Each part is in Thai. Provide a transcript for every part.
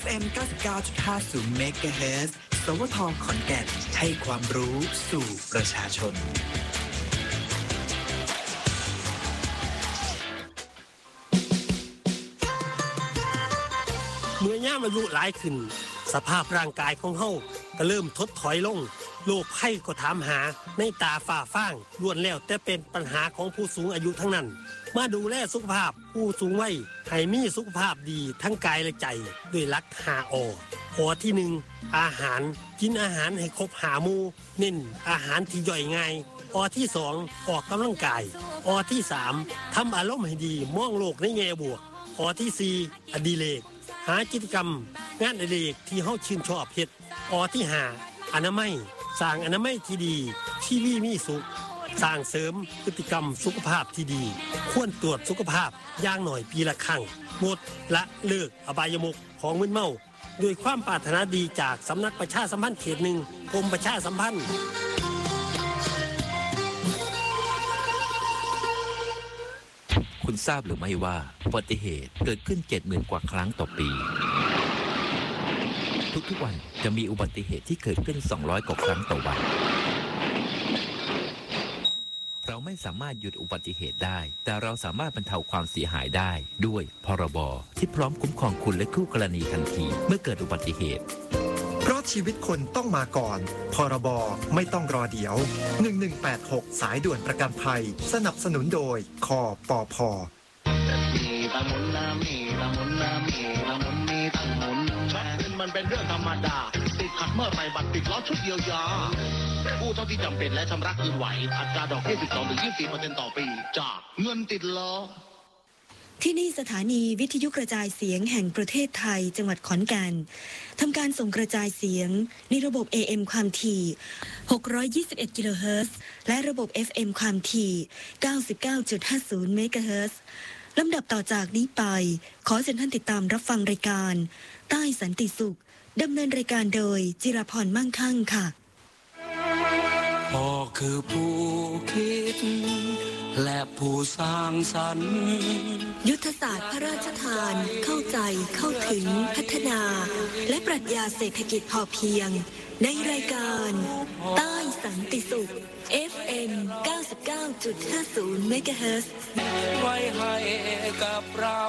FM 99.50 MHz สวท.ขอนแก่นให้ความรู้สู่ประชาชนเมื่อย่ามอายุหลายขึ้นสภาพร่างกายของเฮาก็เริ่มทดถอยลงโรคภัยก็ถามหาในตาฝ้าฟางล้วนแล้วแต่เป็นปัญหาของผู้สูงอายุทั้งนั้นมาดูแลสุขภาพผู้สูงวัยให้มีสุขภาพดีทั้งกายและใจด้วยหลัก5 อ.ข้อที่ 1 อาหารกินอาหารให้ครบ5 หมู่เน้นอาหารที่ย่อยง่ายอ.ที่ 2 ออกกำลังกายอ.ที่ 3 ทำอารมณ์ให้ดีมองโลกในแง่บวกอ.ที่ 4 อดิเรกหากิจกรรมงานอดิเรกที่เฮาชื่นชอบเฮ็ดอ.ที่ 5 อนามัยสร้างอนามัยที่ดีชีวิตมีสุขสร้างเสริมพฤติกรรมสุขภาพที่ดีควรตรวจสุขภาพอย่างหน่อยปีละครั้งงดละเลิกอบายมุขของมึนเมาด้วยความปรารถนาดีจากสำนักประชาสัมพันธ์เขต 1กรมประชาสัมพันธ์คุณทราบหรือไม่ว่าอุบัติเหตุเกิดขึ้น 70,000 กว่าครั้งต่อปีทุกๆวันจะมีอุบัติเหตุที่เกิดขึ้น200 กว่าครั้งต่อวันเราไม่สามารถหยุดอุบัติเหตุได้แต่เราสามารถบรรเทาความเสียหายได้ด้วยพรบที่พร้อมคุ้มครองคุณและคู่กรณีทันทีเมื่อเกิดอุบัติเหตุเพราะชีวิตคนต้องมาก่อนพรบไม่ต้องรอเดี๋ยว1186สายด่วนประกันภัยสนับสนุนโดยคปภ. มันเป็นเรื่องธรรมดาติดขัดเมื่อใส่บัตรติดล้อชุดเยียวยากู้เท่าที่จำเป็นและชำระคืนไหวอัตราดอกเบี้ย 12-24% ต่อปีจากเงินติดล้อที่นี่สถานีวิทยุกระจายเสียงแห่งประเทศไทยจังหวัดขอนแก่นทำการส่งกระจายเสียงในระบบ AM ความถี่621กิโลเฮิรตซ์และระบบ FM ความถี่ 99.50 เมกะเฮิรตซ์ลำดับต่อจากนี้ไปขอเชิญท่านติดตามรับฟังรายการใต้สันติสุขดำเนินรายการโดยจิราพรมั่งคั่งค่ะพ่อคือผู้คิดและผู้สร้างสรรค์ยุทธศาสตร์พระราชทานเข้าใจเข้าถึงพัฒนาและปรัชญาเศรษฐกิจพอเพียงในรายการใต้สันติสุข FM 99.50 เมกะเฮิรตซ์ไว้ให้กับเรา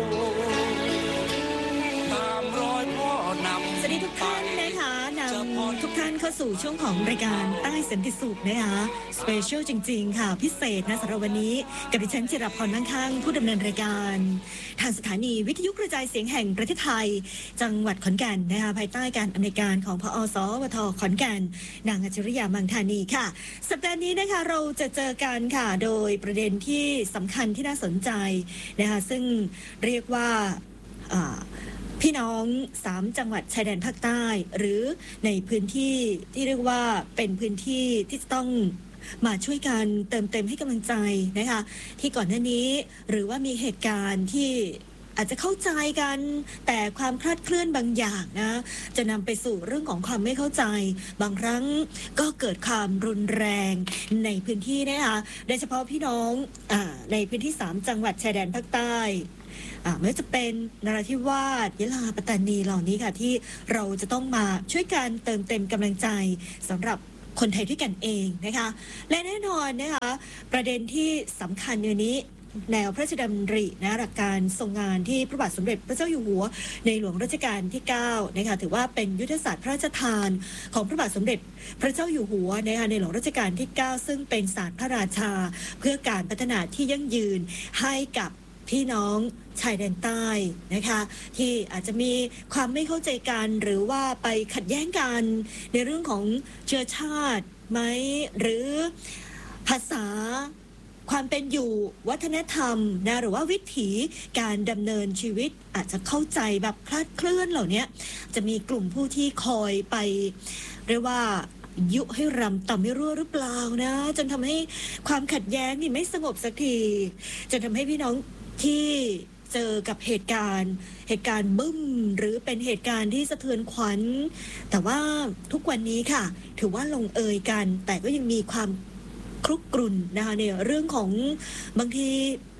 ตามรอยพ่อนำสวัสดีทุกท่านนะคะนำทุกท่านเข้าสู่ช่วงของรายการใต้สันติสุขนะคะสเปเชียลจริงๆค่ะพิเศษนะสำหรับวันนี้กับดิฉันจิราพรมั่งคั่งผู้ดำเนินรายการทางสถานีวิทยุกระจายเสียงแห่งประเทศไทยจังหวัดขอนแก่นนะคะภายใต้การอำนวยการของพอสวทขอนแก่นนางอัจฉริยามังธานีค่ะสัปดาห์นี้นะคะเราจะเจอกันค่ะโดยประเด็นที่สำคัญที่น่าสนใจนะคะซึ่งเรียกว่าพี่น้อง3จังหวัดชายแดนภาคใต้หรือในพื้นที่ที่เรียกว่าเป็นพื้นที่ที่จะต้องมาช่วยกันเติมเต็มให้กำลังใจนะคะที่ก่อนหน้านี้หรือว่ามีเหตุการณ์ที่อาจจะเข้าใจกันแต่ความคลาดเคลื่อนบางอย่างนะจะนำไปสู่เรื่องของความไม่เข้าใจบางครั้งก็เกิดความรุนแรงในพื้นที่นะคะโดยเฉพาะพี่น้องในพื้นที่3จังหวัดชายแดนภาคใต้ไม่ว่าจะเป็นนราธิวาสยะลาปัตตานีเหล่านี้ค่ะที่เราจะต้องมาช่วยกันเติมเต็มกำลังใจสำหรับคนไทยด้วยกันเองนะคะและแน่นอนนะคะประเด็นที่สำคัญอยู่นี้แนวพระราชดำรินะหลักการทรงงานที่พระบาทสมเด็จพระเจ้าอยู่หัวในหลวงรัชกาลที่9นะคะถือว่าเป็นยุทธศาสตร์พระราชทานของพระบาทสมเด็จพระเจ้าอยู่หัวนะคะในหลวงรัชกาลที่9ซึ่งเป็นศาสตร์พระราชาเพื่อการพัฒนาที่ยั่งยืนให้กับพี่น้องชายแดนใต้นะคะที่อาจจะมีความไม่เข้าใจกันหรือว่าไปขัดแย้งกันในเรื่องของเชื้อชาติไหมหรือภาษาความเป็นอยู่วัฒนธรรมนะหรือว่าวิถีการดำเนินชีวิตอาจจะเข้าใจแบบคลาดเคลื่อนเหล่านี้จะมีกลุ่มผู้ที่คอยไปเรียกว่ายุให้รำต่ำไม่รั่วหรือเปล่านะจนทำให้ความขัดแย้งนี่ไม่สงบสักทีจนทำให้พี่น้องที่เจอกับเหตุการณ์บึ้มหรือเป็นเหตุการณ์ที่สะเทือนขวัญแต่ว่าทุกวันนี้ค่ะถือว่าลงเอยกันแต่ก็ยังมีความครุกรุ่นนะคะในเรื่องของบางที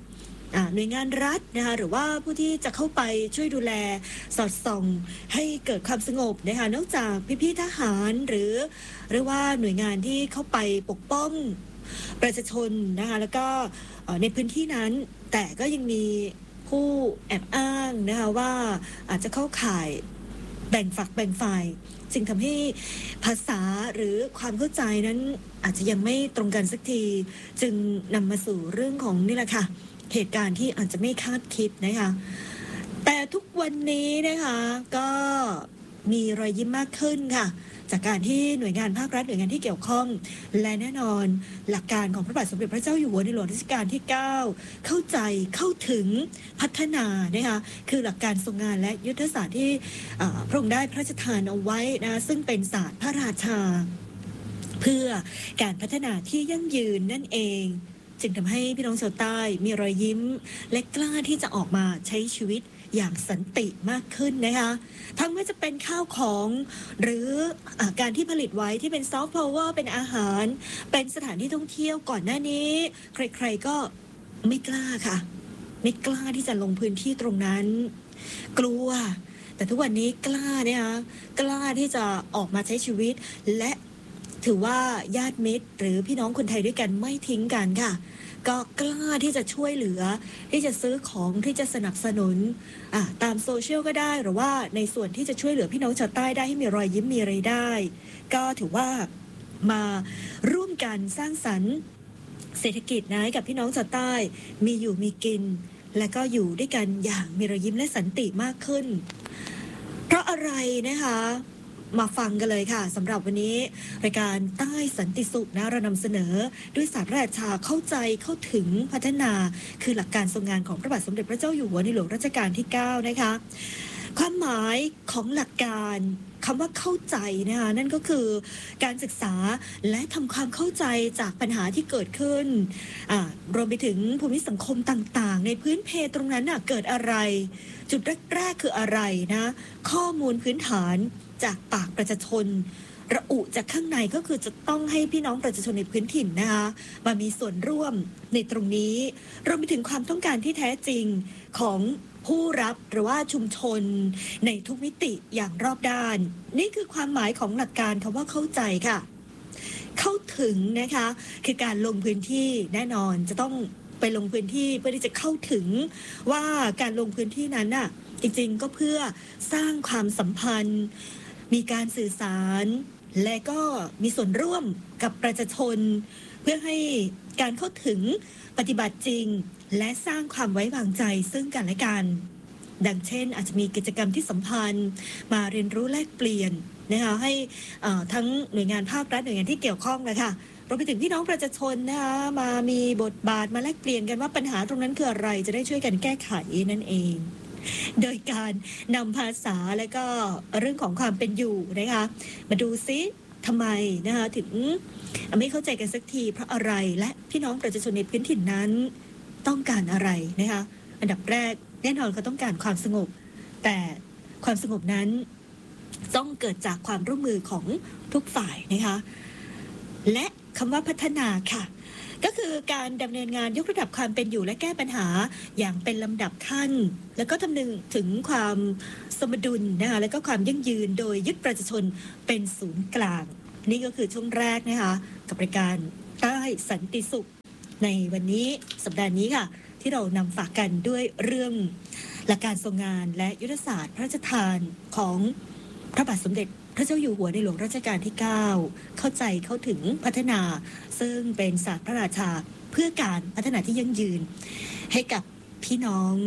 หน่วยงานรัฐนะคะหรือว่าผู้ที่จะเข้าไปช่วยดูแลสอดส่องให้เกิดความสงบนะคะนอกจากพี่ๆทหารหรือว่าหน่วยงานที่เข้าไปปกป้องประชาชนนะคะแล้วก็ในพื้นที่นั้นแต่ก็ยังมีผู้แอบอ้างนะคะว่าอาจจะเข้าข่ายแบ่งฝักแบ่งฝ่ายจึงทำให้ภาษาหรือความเข้าใจนั้นอาจจะยังไม่ตรงกันสักทีจึงนำมาสู่เรื่องของนี่แหละค่ะเหตุการณ์ที่อาจจะไม่คาดคิดนะคะแต่ทุกวันนี้นะคะก็มีรอยยิ้มมากขึ้นค่ะจากการที่หน่วยงานภาครัฐหน่วยงานที่เกี่ยวข้องและแน่นอนหลักการของพระบาทสมเด็จพระเจ้าอยู่หัวในหลวงรัชกาลที่ 9เข้าใจเข้าถึงพัฒนานะคะคือหลักการทรงงานและยุทธศาสตร์ที่พระองค์ได้พระราชทานเอาไว้นะซึ่งเป็นศาสตร์พระราชาเพื่อการพัฒนาที่ยั่งยืนนั่นเองจึงทำให้พี่น้องชาวใต้มีรอยยิ้มและกล้าที่จะออกมาใช้ชีวิตอย่างสันติมากขึ้นนะคะทั้งไม่จะเป็นข้าวของหรือการที่ผลิตไว้ที่เป็นซอฟต์พาวเวอร์เป็นอาหารเป็นสถานที่ท่องเที่ยวก่อนหน้านี้ใครๆก็ไม่กล้าค่ะไม่กล้าที่จะลงพื้นที่ตรงนั้นกลัวแต่ทุกวันนี้กล้านะคะกล้าที่จะออกมาใช้ชีวิตและถือว่าญาติมิตรหรือพี่น้องคนไทยด้วยกันไม่ทิ้งกันค่ะก็กล้าที่จะช่วยเหลือที่จะซื้อของที่จะสนับสนุนตามโซเชียลก็ได้หรือว่าในส่วนที่จะช่วยเหลือพี่น้องชาวใต้ได้ให้มีรอยยิ้มมีรายได้ก็ถือว่ามาร่วมกันสร้างสรรค์เศรษฐกิจนะให้กับพี่น้องชาวใต้มีอยู่มีกินและก็อยู่ด้วยกันอย่างมีรอยยิ้มและสันติมากขึ้นเพราะอะไรนะคะมาฟังกันเลยค่ะสำหรับวันนี้รายการใต้สันติสุขนะเรานำเสนอด้วยศาสตร์พระราชาเข้าใจเข้าถึงพัฒนาคือหลักการทรงงานของพระบาทสมเด็จพระเจ้าอยู่หัวในหลวงรัชกาลที่ 9นะคะความหมายของหลักการคำว่าเข้าใจนะคะนั่นก็คือการศึกษาและทำความเข้าใจจากปัญหาที่เกิดขึ้นรวมไปถึงภูมิสังคมต่างๆในพื้นเพตรงนั้นเกิดอะไรจุดแรกๆคืออะไรนะข้อมูลพื้นฐานจากปากประชาชนระอุจากข้างในก็คือจะต้องให้พี่น้องประชาชนในพื้นถิ่นนะคะมามีส่วนร่วมในตรงนี้รวมไปถึงความต้องการที่แท้จริงของผู้รับหรือว่าชุมชนในทุกมิติอย่างรอบด้านนี่คือความหมายของหลักการคำว่าเข้าใจค่ะเข้าถึงนะคะคือการลงพื้นที่แน่นอนจะต้องไปลงพื้นที่เพื่อที่จะเข้าถึงว่าการลงพื้นที่นั้นน่ะจริงๆก็เพื่อสร้างความสัมพันธ์มีการสื่อสารและก็มีส่วนร่วมกับประชาชนเพื่อให้การเข้าถึงปฏิบัติจริงและสร้างความไว้วางใจซึ่งกันและกันดังเช่นอาจจะมีกิจกรรมที่สัมพันธ์มาเรียนรู้แลกเปลี่ยนนะคะให้ทั้งหน่วยงานภาครัฐหน่วยงานที่เกี่ยวข้องนะคะรวมไปถึงพี่น้องประชาชนนะคะมามีบทบาทมาแลกเปลี่ยนกันว่าปัญหาตรงนั้นคืออะไรจะได้ช่วยกันแก้ไขนั่นเองโดยการนำภาษาและก็เรื่องของความเป็นอยู่นะคะมาดูซิทำไมนะคะถึงไม่เข้าใจกันสักทีเพราะอะไรและพี่น้องประชาชนในพื้นถิ่นนั้นต้องการอะไรนะคะอันดับแรกแน่นอนเขาต้องการความสงบแต่ความสงบนั้นต้องเกิดจากความร่วมมือของทุกฝ่ายนะคะและคำว่าพัฒนาค่ะก็คือการดำเนินงานยกระดับความเป็นอยู่และแก้ปัญหาอย่างเป็นลำดับขั้นแล้วก็คำนึงถึงความสมดุลนะคะและก็ความยั่งยืนโดยยึดประชาชนเป็นศูนย์กลางนี่ก็คือช่วงแรกนะคะกับรายการใต้สันติสุขในวันนี้สัปดาห์นี้ค่ะที่เรานำฝากกันด้วยเรื่องหลักการทรงงานและยุทธศาสตร์พระราชทานของพระบาทสมเด็จพระเจ้าอยู่หัวในหลวงรัชกาลที่ 9เข้าใจเข้าถึงพัฒนาซึ่งเป็นศาสตร์พระราชาเพื่อการพัฒนาที่ยั่งยืนให้กับพี่น้อง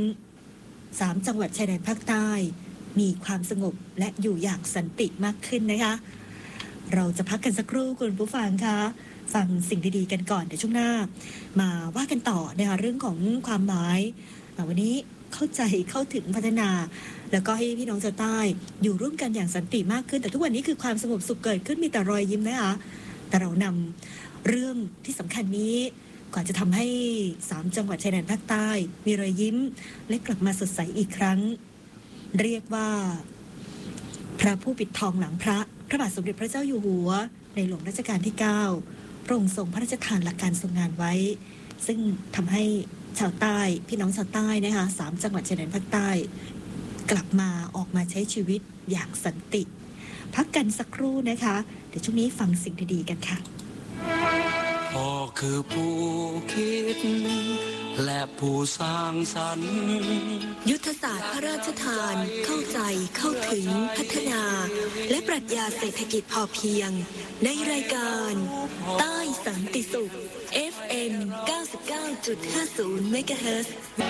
3จังหวัดชายแดนภาคใต้มีความสงบและอยู่อย่างสันติมากขึ้นนะคะเราจะพักกันสักครู่คุณผู้ฟังคะฟังสิ่งดีๆกันก่อนเดี๋ยวช่วงหน้ามาว่ากันต่อนะคะเรื่องของความหมายวันนี้เข้าใจเข้าถึงพัฒนาแล้วก็ให้พี่น้องชาวใต้อยู่ร่วมกันอย่างสันติมากขึ้นแต่ทุกวันนี้คือความสงบสุขเกิดขึ้นมีแต่รอยยิ้มนะคะแต่เรานำเรื่องที่สำคัญนี้ก่อนจะทำให้3จังหวัดชายแดนภาคใต้มีรอยยิ้มและกลับมาสดใสอีกครั้งเรียกว่าพระผู้ปิดทองหลังพระบาทสมเด็จพระเจ้าอยู่หัวในหลวงรัชกาลที่ 9พระองค์ทรงพระราชทานหลักการทรงงานไว้ซึ่งทำให้ชาวใต้พี่น้องชาวใต้นะคะ3จังหวัดชายแดนภาคใต้กลับมาออกมาใช้ชีวิตอย่างสันติพักกันสักครู่นะคะเดี๋ยวช่วงนี้ฟังสิ่งดีๆกันค่ะพ่อคือผู้คิดและผู้สร้างสรรค์ยุทธศาสตร์พระราชทานเข้าใจเข้าถึงพัฒนาและปรัชญาเศรษฐกิจพอเพียงในรายการใต้สันติสุข FM 99.50 เมกะเฮิรตซ์